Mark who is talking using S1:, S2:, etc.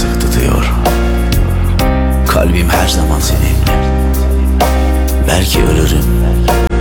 S1: sık tutuyor. Kalbim her zaman seninle. Belki ölürüm